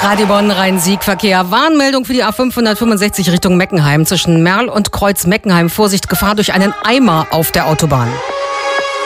Radio Bonn Rhein-Sieg-Verkehr. Warnmeldung für die A565 Richtung Meckenheim zwischen Merl und Kreuz Meckenheim. Vorsicht, Gefahr durch einen Eimer auf der Autobahn.